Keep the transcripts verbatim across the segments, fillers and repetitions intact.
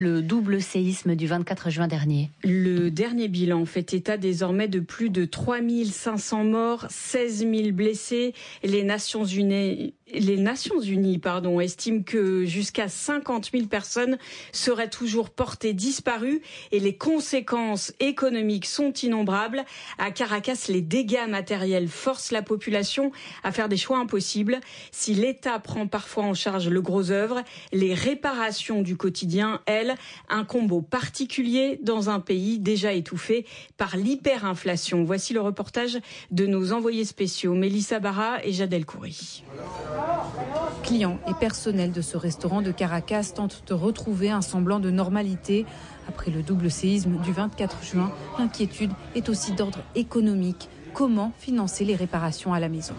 Le double séisme du vingt-quatre juin dernier. Le dernier bilan fait état désormais de plus de trois mille cinq cents morts, seize mille blessés. Les Nations Unies, les Nations Unies pardon, estiment que jusqu'à cinquante mille personnes seraient toujours portées disparues et les conséquences économiques sont innombrables. À Caracas, les dégâts matériels forcent la population à faire des choix impossibles. Si l'État prend parfois en charge le gros œuvre, les réparations du quotidien, elles, un combo particulier dans un pays déjà étouffé par l'hyperinflation. Voici le reportage de nos envoyés spéciaux Mélissa Barra et Jad El-Khoury. Clients et personnel de ce restaurant de Caracas tentent de retrouver un semblant de normalité. Après le double séisme du vingt-quatre juin, l'inquiétude est aussi d'ordre économique. Comment financer les réparations à la maison?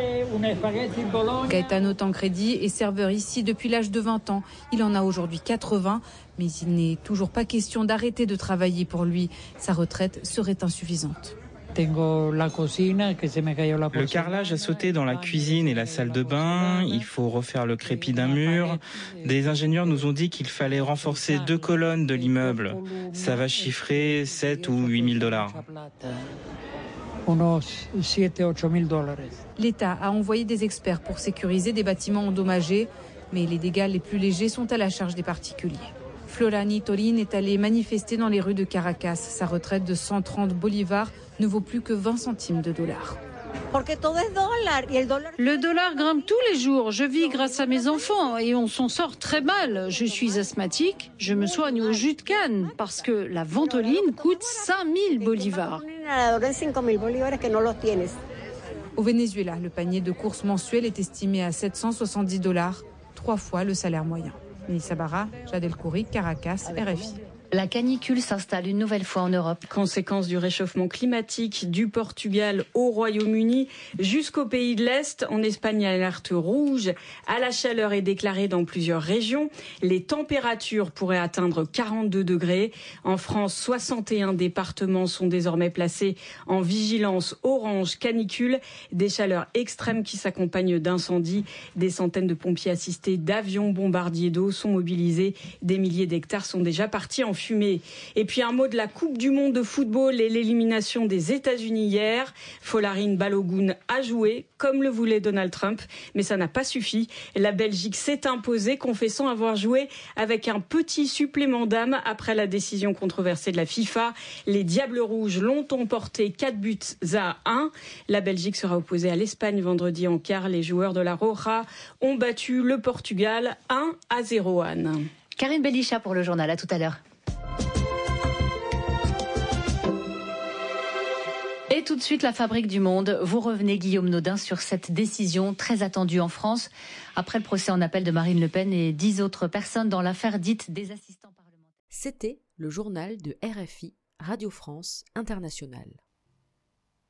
Gaetano Tancredi est serveur ici depuis l'âge de vingt ans. Il en a aujourd'hui quatre-vingts, mais il n'est toujours pas question d'arrêter de travailler pour lui. Sa retraite serait insuffisante. Le carrelage a sauté dans la cuisine et la salle de bain. Il faut refaire le crépi d'un mur. Des ingénieurs nous ont dit qu'il fallait renforcer deux colonnes de l'immeuble. Ça va chiffrer sept ou huit mille dollars. L'État a envoyé des experts pour sécuriser des bâtiments endommagés, mais les dégâts les plus légers sont à la charge des particuliers. Florani Torin est allée manifester dans les rues de Caracas. Sa retraite de cent trente bolivars ne vaut plus que vingt centimes de dollars. Le dollar grimpe tous les jours. Je vis grâce à mes enfants et on s'en sort très mal. Je suis asthmatique, je me soigne au jus de canne parce que la ventoline coûte cinq mille bolivars. Au Venezuela, le panier de courses mensuel est estimé à sept cent soixante-dix dollars, trois fois le salaire moyen. Mélissa Barra, Jad El-Khoury, Caracas, R F I. La canicule s'installe une nouvelle fois en Europe. Conséquence du réchauffement climatique du Portugal au Royaume-Uni jusqu'au pays de l'Est. En Espagne, alerte rouge à la chaleur est déclarée dans plusieurs régions. Les températures pourraient atteindre quarante-deux degrés. En France, soixante et un départements sont désormais placés en vigilance orange canicule. Des chaleurs extrêmes qui s'accompagnent d'incendies. Des centaines de pompiers assistés d'avions bombardiers d'eau sont mobilisés. Des milliers d'hectares sont déjà partis en fumée. Et puis un mot de la Coupe du monde de football et l'élimination des États-Unis hier. Folarin Balogun a joué comme le voulait Donald Trump, mais ça n'a pas suffi. La Belgique s'est imposée, confessant avoir joué avec un petit supplément d'âme après la décision controversée de la FIFA. Les Diables Rouges l'ont emporté quatre buts à un. La Belgique sera opposée à l'Espagne vendredi en quart. Les joueurs de la Roja ont battu le Portugal un à zéro. Anne. Karine Belichat pour le journal. À tout à l'heure. Et tout de suite, la fabrique du monde. Vous revenez, Guillaume Nodin, sur cette décision très attendue en France après le procès en appel de Marine Le Pen et dix autres personnes dans l'affaire dite des assistants parlementaires. C'était le journal de R F I, Radio France Internationale.